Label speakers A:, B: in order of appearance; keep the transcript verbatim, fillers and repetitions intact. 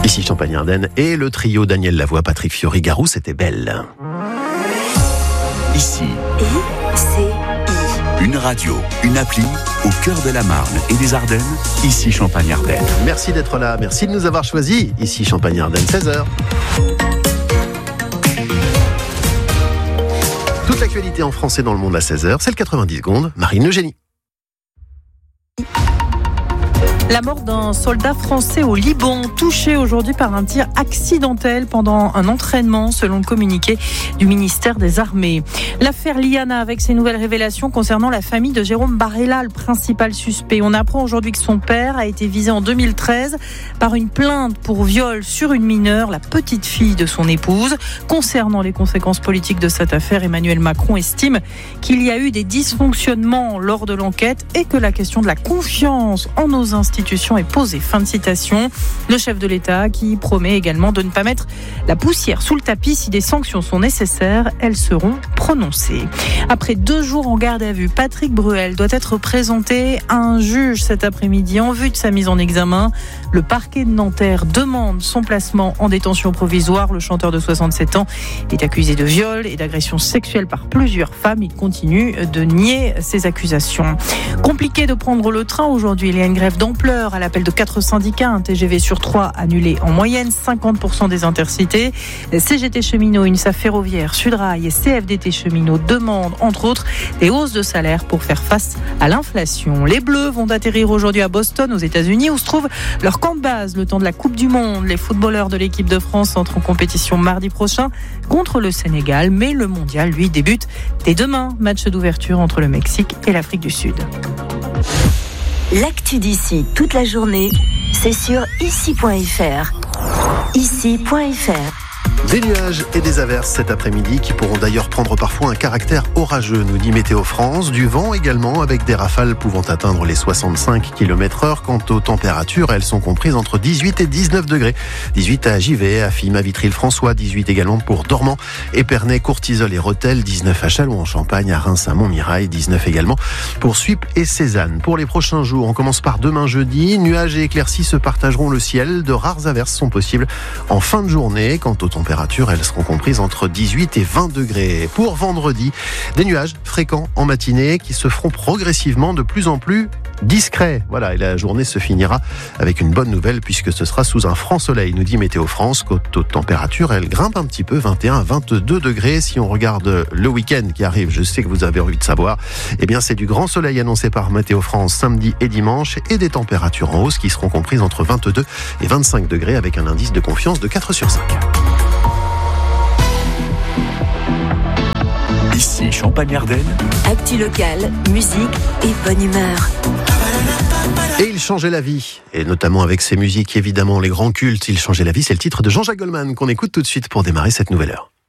A: Ici Champagne-Ardenne et le trio Daniel Lavoie, Patrick Fiori-Garou, c'était belle.
B: Ici,
C: I C I.
B: une radio, une appli au cœur de la Marne et des Ardennes. Ici Champagne-Ardenne.
A: Merci d'être là, merci de nous avoir choisis. Ici Champagne-Ardenne, seize heures. Toute l'actualité en français dans le monde à seize heures, c'est le quatre-vingt-dix secondes. Marine Eugénie.
D: La mort d'un soldat français au Liban, touché aujourd'hui par un tir accidentel pendant un entraînement, selon le communiqué du ministère des Armées. L'affaire Liana avec ses nouvelles révélations concernant la famille de Jérôme Barella, le principal suspect. On apprend aujourd'hui que son père a été visé en deux mille treize par une plainte pour viol sur une mineure, la petite fille de son épouse. Concernant les conséquences politiques de cette affaire, Emmanuel Macron estime qu'il y a eu des dysfonctionnements lors de l'enquête et que la question de la confiance en nos institutions est posée. Fin de citation. Le chef de l'État qui promet également de ne pas mettre la poussière sous le tapis. Si des sanctions sont nécessaires, elles seront prononcées. Après deux jours en garde à vue, Patrick Bruel doit être présenté à un juge cet après-midi en vue de sa mise en examen. Le parquet de Nanterre demande son placement en détention provisoire. Le chanteur de soixante-sept ans est accusé de viol et d'agression sexuelle par plusieurs femmes. Il continue de nier ces accusations. Compliqué de prendre le train aujourd'hui. Il y a une grève d'ampleur à l'appel de quatre syndicats, un T G V sur trois annulé en moyenne, cinquante pour cent des intercités. C G T Cheminots, UNSA Ferroviaire, Sudrail et C F D T Cheminots demandent, entre autres, des hausses de salaire pour faire face à l'inflation. Les Bleus vont atterrir aujourd'hui à Boston, aux États-Unis, où se trouve leur camp de base le temps de la Coupe du Monde. Les footballeurs de l'équipe de France entrent en compétition mardi prochain contre le Sénégal, mais le mondial, lui, débute dès demain. Match d'ouverture entre le Mexique et l'Afrique du Sud.
C: L'actu d'ici toute la journée, c'est sur ici point f r. ici point f r.
A: Des nuages et des averses cet après-midi qui pourront d'ailleurs prendre parfois un caractère orageux, nous dit Météo France. Du vent également avec des rafales pouvant atteindre les soixante-cinq kilomètres heure. Quant aux températures, elles sont comprises entre dix-huit et dix-neuf degrés. dix-huit à Givet, à Fim, à Vitry-le-François, dix-huit également pour Dormans, Épernay, Courtisolles et Rethel, dix-neuf à Châlons-en-Champagne, à Reims, à Montmirail, dix-neuf également pour Suippes et Cézanne. Pour les prochains jours, on commence par demain jeudi. Nuages et éclaircies se partageront le ciel. De rares averses sont possibles en fin de journée. Quant aux températures, elles seront comprises entre dix-huit et vingt degrés. Pour vendredi, des nuages fréquents en matinée qui se feront progressivement de plus en plus discrets. Voilà, et la journée se finira avec une bonne nouvelle puisque ce sera sous un franc soleil, nous dit Météo France. Quant aux températures, elles grimpent un petit peu, vingt et un à vingt-deux degrés. Si on regarde le week-end qui arrive, je sais que vous avez envie de savoir, eh bien c'est du grand soleil annoncé par Météo France samedi et dimanche et des températures en hausse qui seront comprises entre vingt-deux et vingt-cinq degrés avec un indice de confiance de quatre sur cinq.
B: Ici Champagne-Ardenne.
C: Actu locale, musique et bonne humeur.
A: Et il changeait la vie, et notamment avec ses musiques, évidemment, les grands cultes. Il changeait la vie, c'est le titre de Jean-Jacques Goldman qu'on écoute tout de suite pour démarrer cette nouvelle heure.